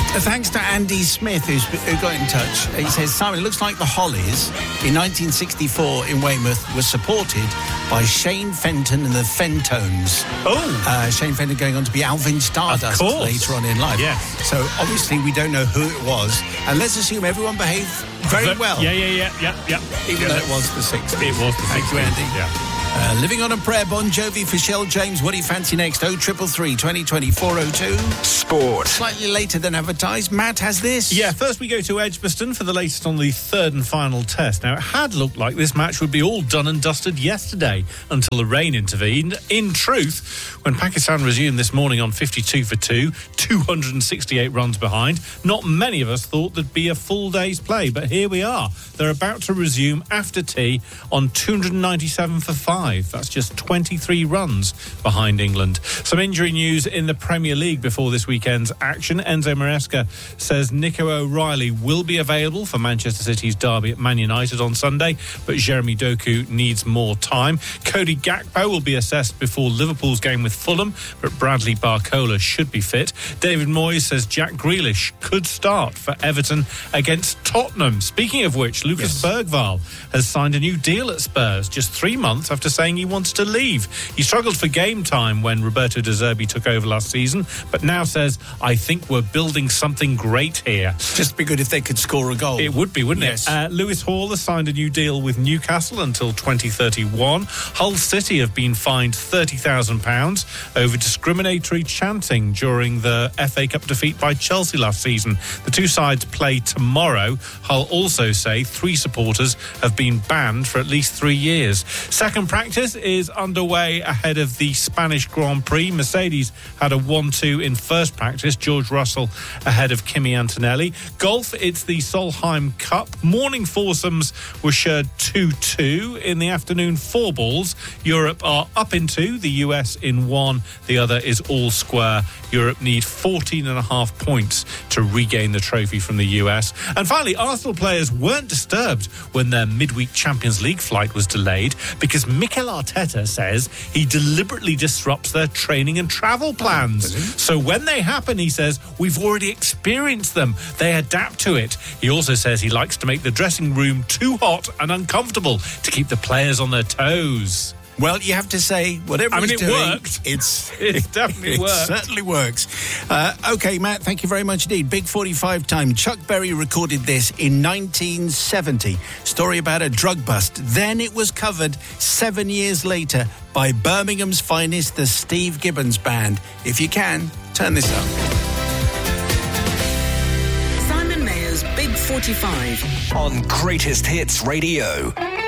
Thanks to Andy Smith, who got in touch. He says, Simon, it looks like the Hollies in 1964 in Weymouth were supported by Shane Fenton and the Fentones. Shane Fenton going on to be Alvin Stardust later on in life. Yeah. So obviously we don't know who it was. And let's assume everyone behaved very well. Yeah. Even though it was the 60s. It was the 60s. Thank you, Andy. Yeah. Living on a Prayer, Bon Jovi for Shell James. What do you fancy next? 0333 2020 402. Sport. Slightly later than advertised. Matt has this. Yeah, first we go to Edgbaston for the latest on the third and final test. Now, it had looked like this match would be all done and dusted yesterday until the rain intervened. In truth, when Pakistan resumed this morning on 52 for 2, 268 runs behind, not many of us thought there'd be a full day's play, but here we are. They're about to resume after tea on 297 for 5. That's just 23 runs behind England. Some injury news in the Premier League before this weekend's action. Enzo Maresca says Nico O'Reilly will be available for Manchester City's derby at Man United on Sunday, but Jeremy Doku needs more time. Cody Gakpo will be assessed before Liverpool's game with Fulham, but Bradley Barcola should be fit. David Moyes says Jack Grealish could start for Everton against Tottenham. Speaking of which, Lucas Bergvall has signed a new deal at Spurs just 3 months after saying he wanted to leave. He struggled for game time when Roberto De Zerbi took over last season, but now says, I think we're building something great here. Just be good if they could score a goal. It would be, wouldn't it? Lewis Hall has signed a new deal with Newcastle until 2031. Hull City have been fined £30,000 over discriminatory chanting during the FA Cup defeat by Chelsea last season. The two sides play tomorrow. Hull also say 3 supporters have been banned for at least 3 years. Second practice is underway ahead of the Spanish Grand Prix. Mercedes had a 1-2 in first practice. George Russell ahead of Kimi Antonelli. Golf, it's the Solheim Cup. Morning foursomes were shared 2-2. In the afternoon, 4 balls. Europe are up in 2, the US in 1. The other is all square. Europe need 14.5 points to regain the trophy from the US. And finally, Arsenal players weren't disturbed when their midweek Champions League flight was delayed because Mikel Arteta says he deliberately disrupts their training and travel plans. So when they happen, he says, we've already experienced them. They adapt to it. He also says he likes to make the dressing room too hot and uncomfortable to keep the players on their toes. Well, you have to say, whatever he's doing, worked. It definitely worked. It certainly works. OK, Matt, thank you very much indeed. Big 45 time. Chuck Berry recorded this in 1970. Story about a drug bust. Then it was covered 7 years later by Birmingham's finest, the Steve Gibbons Band. If you can, turn this up. Simon Mayer's Big 45 on Greatest Hits Radio.